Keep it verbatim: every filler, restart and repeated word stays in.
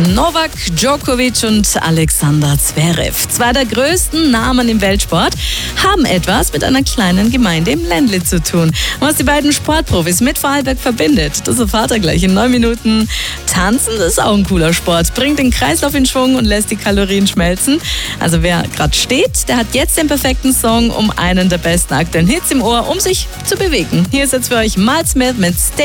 Novak Djokovic und Alexander Zverev, zwei der größten Namen im Weltsport, haben etwas mit einer kleinen Gemeinde im Ländle zu tun. Und was die beiden Sportprofis mit Vorarlberg verbindet, das erfahrt ihr gleich in neun Minuten. Tanzen, das ist auch ein cooler Sport, bringt den Kreislauf in Schwung und lässt die Kalorien schmelzen. Also wer gerade steht, der hat jetzt den perfekten Song, um einen der besten aktuellen Hits im Ohr, um sich zu bewegen. Hier ist jetzt für euch Miles Smith mit Stay